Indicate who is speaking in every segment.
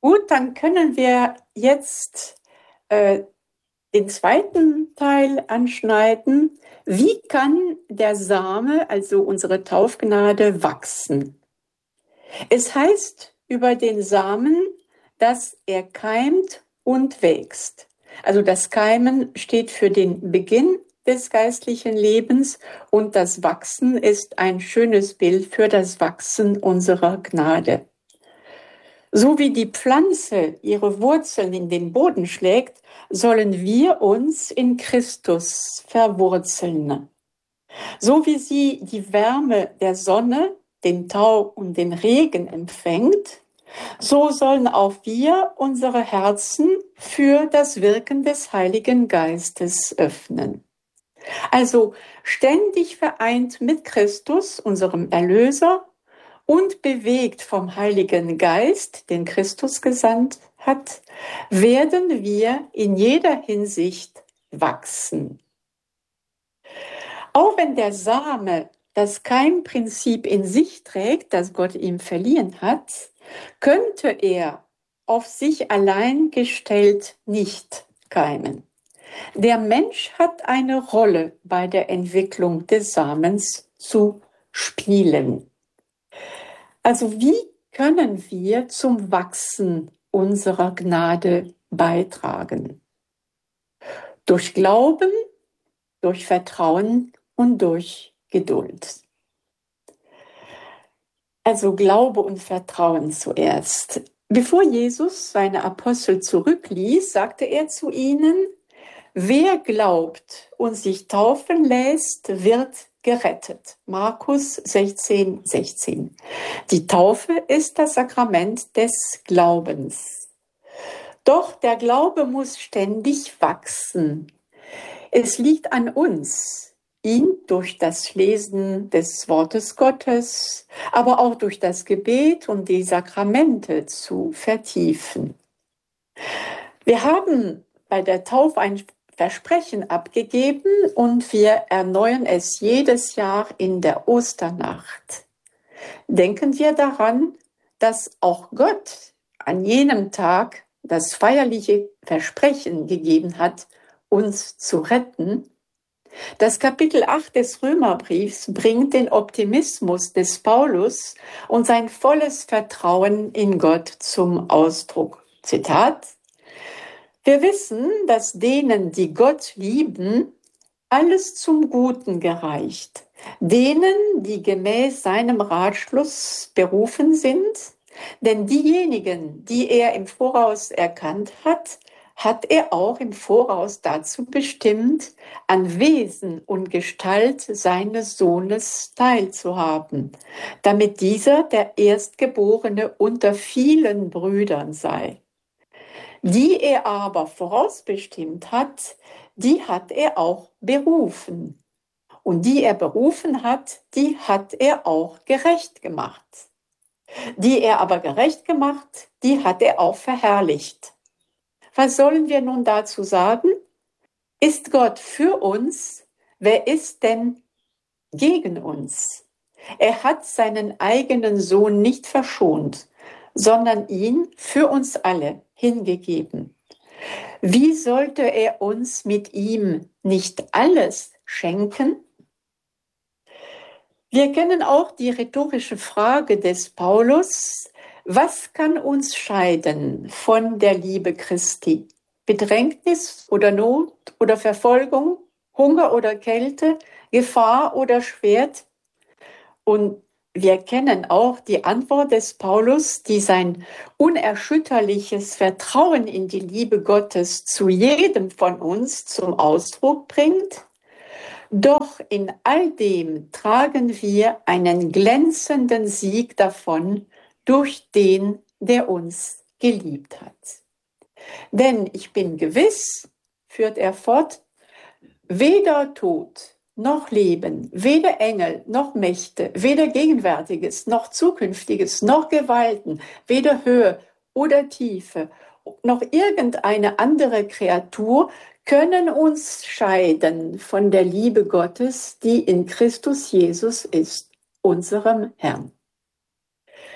Speaker 1: Gut, dann können wir jetzt den zweiten Teil anschneiden. Wie kann der Same, also unsere Taufgnade, wachsen? Es heißt über den Samen, dass er keimt und wächst. Also das Keimen steht für den Beginn des geistlichen Lebens und das Wachsen ist ein schönes Bild für das Wachsen unserer Gnade. So wie die Pflanze ihre Wurzeln in den Boden schlägt, sollen wir uns in Christus verwurzeln. So wie sie die Wärme der Sonne, den Tau und den Regen empfängt, so sollen auch wir unsere Herzen für das Wirken des Heiligen Geistes öffnen. Also ständig vereint mit Christus, unserem Erlöser, und bewegt vom Heiligen Geist, den Christus gesandt hat, werden wir in jeder Hinsicht wachsen. Auch wenn der Same das Keimprinzip in sich trägt, das Gott ihm verliehen hat, könnte er auf sich allein gestellt nicht keimen. Der Mensch hat eine Rolle bei der Entwicklung des Samens zu spielen. Also wie können wir zum Wachsen unserer Gnade beitragen? Durch Glauben, durch Vertrauen und durch Geduld. Also Glaube und Vertrauen zuerst. Bevor Jesus seine Apostel zurückließ, sagte er zu ihnen: Wer glaubt und sich taufen lässt, wird gerettet. Markus 16, 16. Die Taufe ist das Sakrament des Glaubens. Doch der Glaube muss ständig wachsen. Es liegt an uns, ihn durch das Lesen des Wortes Gottes, aber auch durch das Gebet und die Sakramente zu vertiefen. Wir haben bei der Taufe ein Versprechen abgegeben und wir erneuern es jedes Jahr in der Osternacht. Denken wir daran, dass auch Gott an jenem Tag das feierliche Versprechen gegeben hat, uns zu retten. Das Kapitel 8 des Römerbriefs bringt den Optimismus des Paulus und sein volles Vertrauen in Gott zum Ausdruck. Zitat: Wir wissen, dass denen, die Gott lieben, alles zum Guten gereicht. Denen, die gemäß seinem Ratschluss berufen sind, denn diejenigen, die er im Voraus erkannt hat, hat er auch im Voraus dazu bestimmt, an Wesen und Gestalt seines Sohnes teilzuhaben, damit dieser der Erstgeborene unter vielen Brüdern sei. Die er aber vorausbestimmt hat, die hat er auch berufen. Und die er berufen hat, die hat er auch gerecht gemacht. Die er aber gerecht gemacht, die hat er auch verherrlicht. Was sollen wir nun dazu sagen? Ist Gott für uns? Wer ist denn gegen uns? Er hat seinen eigenen Sohn nicht verschont, sondern ihn für uns alle hingegeben. Wie sollte er uns mit ihm nicht alles schenken? Wir kennen auch die rhetorische Frage des Paulus: Was kann uns scheiden von der Liebe Christi? Bedrängnis oder Not oder Verfolgung, Hunger oder Kälte, Gefahr oder Schwert? Und wir kennen auch die Antwort des Paulus, die sein unerschütterliches Vertrauen in die Liebe Gottes zu jedem von uns zum Ausdruck bringt. Doch in all dem tragen wir einen glänzenden Sieg davon durch den, der uns geliebt hat. Denn ich bin gewiss, führt er fort, weder Tod noch Leben, weder Engel noch Mächte, weder Gegenwärtiges noch Zukünftiges noch Gewalten, weder Höhe oder Tiefe, noch irgendeine andere Kreatur können uns scheiden von der Liebe Gottes, die in Christus Jesus ist, unserem Herrn.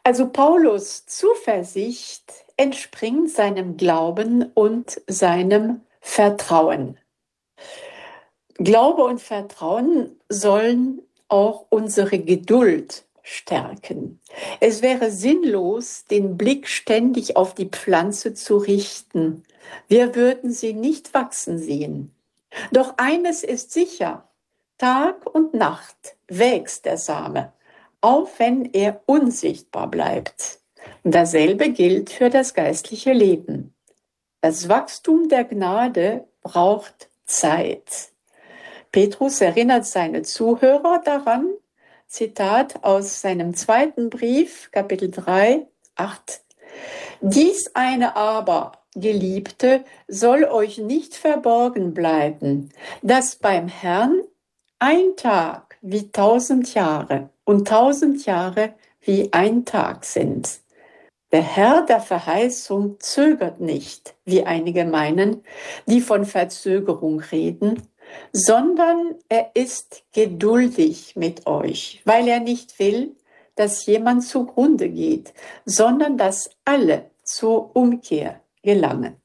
Speaker 1: Also Paulus' Zuversicht entspringt seinem Glauben und seinem Vertrauen. Glaube und Vertrauen sollen auch unsere Geduld stärken. Es wäre sinnlos, den Blick ständig auf die Pflanze zu richten. Wir würden sie nicht wachsen sehen. Doch eines ist sicher: Tag und Nacht wächst der Same, auch wenn er unsichtbar bleibt. Und dasselbe gilt für das geistliche Leben. Das Wachstum der Gnade braucht Zeit. Petrus erinnert seine Zuhörer daran, Zitat aus seinem zweiten Brief, Kapitel 3, 8. Dies eine aber, Geliebte, soll euch nicht verborgen bleiben, dass beim Herrn ein Tag wie 1000 Jahre und 1000 Jahre wie ein Tag sind. Der Herr der Verheißung zögert nicht, wie einige meinen, die von Verzögerung reden, sondern er ist geduldig mit euch, weil er nicht will, dass jemand zugrunde geht, sondern dass alle zur Umkehr gelangen.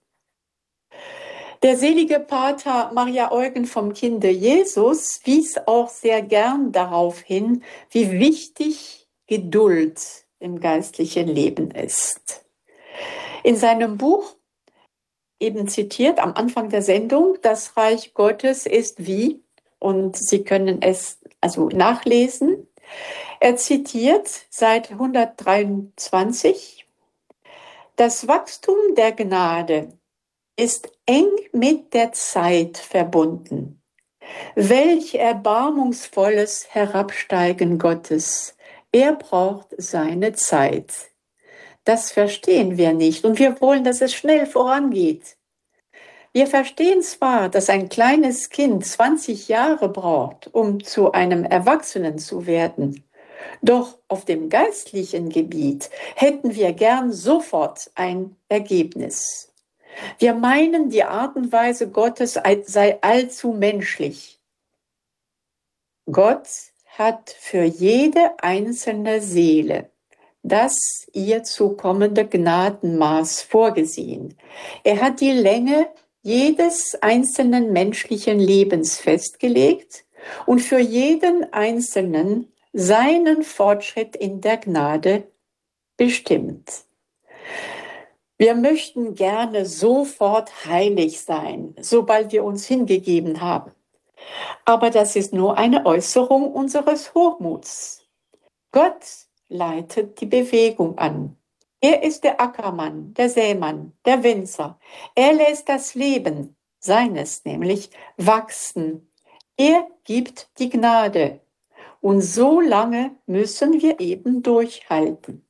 Speaker 1: Der selige Pater Maria Eugen vom Kinde Jesus wies auch sehr gern darauf hin, wie wichtig Geduld im geistlichen Leben ist. In seinem Buch, eben zitiert am Anfang der Sendung, Das Reich Gottes ist wie, und Sie können es also nachlesen. Er zitiert Seite 123: Das Wachstum der Gnade ist eng mit der Zeit verbunden. Welch erbarmungsvolles Herabsteigen Gottes! Er braucht seine Zeit. Das verstehen wir nicht und wir wollen, dass es schnell vorangeht. Wir verstehen zwar, dass ein kleines Kind 20 Jahre braucht, um zu einem Erwachsenen zu werden, doch auf dem geistlichen Gebiet hätten wir gern sofort ein Ergebnis. Wir meinen, die Art und Weise Gottes sei allzu menschlich. Gott hat für jede einzelne Seele das ihr zukommende Gnadenmaß vorgesehen. Er hat die Länge jedes einzelnen menschlichen Lebens festgelegt und für jeden Einzelnen seinen Fortschritt in der Gnade bestimmt. Wir möchten gerne sofort heilig sein, sobald wir uns hingegeben haben. Aber das ist nur eine Äußerung unseres Hochmuts. Gott leitet die Bewegung an. Er ist der Ackermann, der Sämann, der Winzer. Er lässt das Leben, seines nämlich, wachsen. Er gibt die Gnade. Und so lange müssen wir eben durchhalten.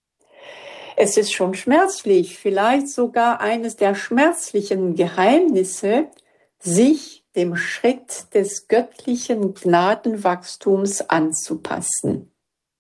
Speaker 1: Es ist schon schmerzlich, vielleicht sogar eines der schmerzlichen Geheimnisse, sich dem Schritt des göttlichen Gnadenwachstums anzupassen.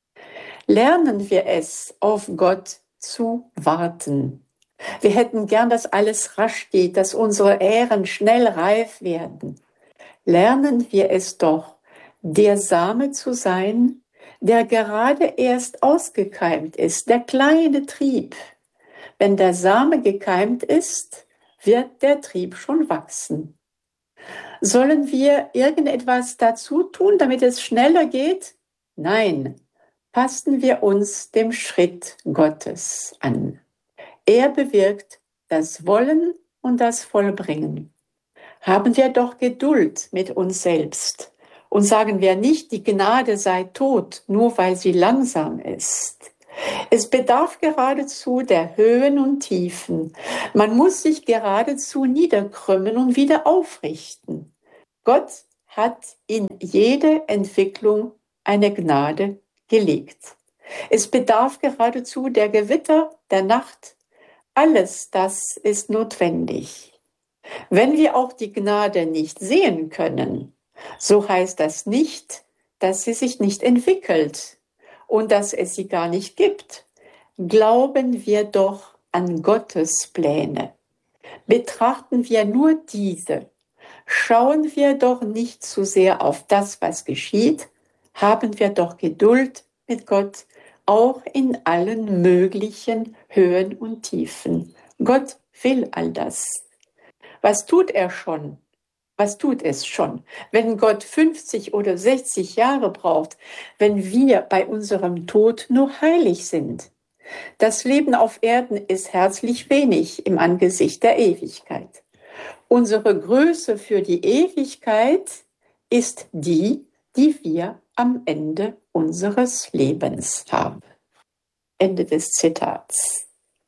Speaker 1: Lernen wir es, auf Gott zu warten. Wir hätten gern, dass alles rasch geht, dass unsere Ähren schnell reif werden. Lernen wir es doch, der Same zu sein, der gerade erst ausgekeimt ist, der kleine Trieb. Wenn der Same gekeimt ist, wird der Trieb schon wachsen. Sollen wir irgendetwas dazu tun, damit es schneller geht? Nein, passen wir uns dem Schritt Gottes an. Er bewirkt das Wollen und das Vollbringen. Haben wir doch Geduld mit uns selbst und sagen wir nicht, die Gnade sei tot, nur weil sie langsam ist. Es bedarf geradezu der Höhen und Tiefen. Man muss sich geradezu niederkrümmen und wieder aufrichten. Gott hat in jede Entwicklung eine Gnade gelegt. Es bedarf geradezu der Gewitter, der Nacht. Alles das ist notwendig. Wenn wir auch die Gnade nicht sehen können, so heißt das nicht, dass sie sich nicht entwickelt und dass es sie gar nicht gibt. Glauben wir doch an Gottes Pläne. Betrachten wir nur diese. Schauen wir doch nicht zu sehr auf das, was geschieht. Haben wir doch Geduld mit Gott auch in allen möglichen Höhen und Tiefen. Gott will all das. Was tut er schon? Was tut es schon? Wenn Gott 50 oder 60 Jahre braucht, wenn wir bei unserem Tod nur heilig sind. Das Leben auf Erden ist herzlich wenig im Angesicht der Ewigkeit. Unsere Größe für die Ewigkeit ist die, die wir am Ende unseres Lebens haben. Ende des Zitats.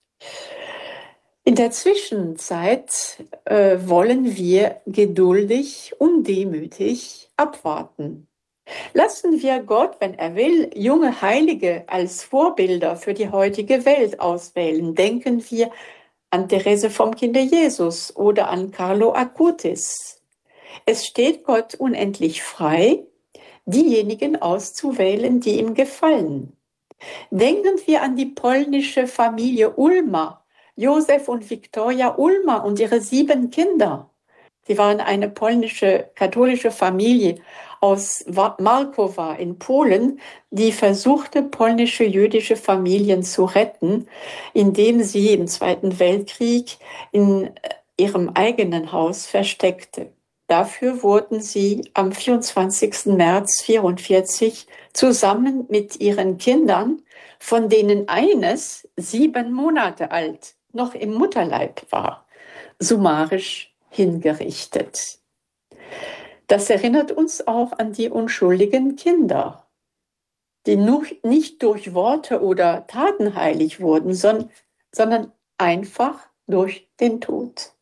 Speaker 1: In der Zwischenzeit wollen wir geduldig und demütig abwarten. Lassen wir Gott, wenn er will, junge Heilige als Vorbilder für die heutige Welt auswählen. Denken wir an Therese vom Kinde Jesus oder an Carlo Acutis. Es steht Gott unendlich frei, diejenigen auszuwählen, die ihm gefallen. Denken wir an die polnische Familie Ulmer, Josef und Viktoria Ulmer und ihre 7 Kinder. Sie waren eine polnische katholische Familie aus Markowa in Polen, die versuchte, polnische jüdische Familien zu retten, indem sie im Zweiten Weltkrieg in ihrem eigenen Haus versteckte. Dafür wurden sie am 24. März 1944 zusammen mit ihren Kindern, von denen eines 7 Monate alt, noch im Mutterleib war, summarisch hingerichtet. Das erinnert uns auch an die unschuldigen Kinder, die nicht durch Worte oder Taten heilig wurden, sondern einfach durch den Tod.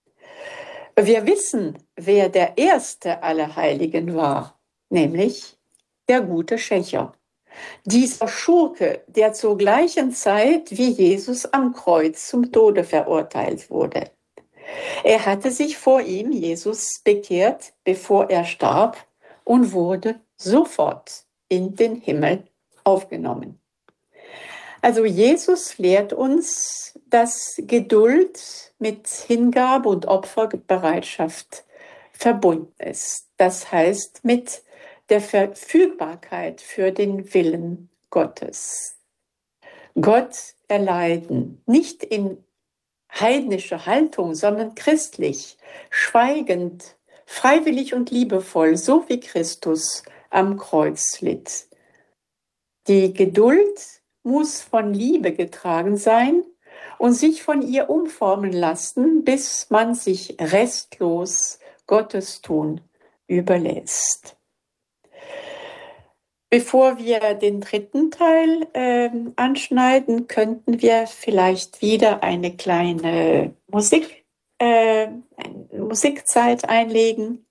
Speaker 1: Wir wissen, wer der erste aller Heiligen war, nämlich der gute Schächer. Dieser Schurke, der zur gleichen Zeit wie Jesus am Kreuz zum Tode verurteilt wurde. Er hatte sich vor ihm, Jesus, bekehrt, bevor er starb und wurde sofort in den Himmel aufgenommen. Also Jesus lehrt uns, dass Geduld mit Hingabe und Opferbereitschaft verbunden ist. Das heißt mit der Verfügbarkeit für den Willen Gottes. Gott erleiden, nicht in heidnischer Haltung, sondern christlich, schweigend, freiwillig und liebevoll, so wie Christus am Kreuz litt. Die Geduld muss von Liebe getragen sein und sich von ihr umformen lassen, bis man sich restlos Gottes Tun überlässt. Bevor wir den dritten Teil anschneiden, könnten wir vielleicht wieder eine kleine Musikzeit einlegen.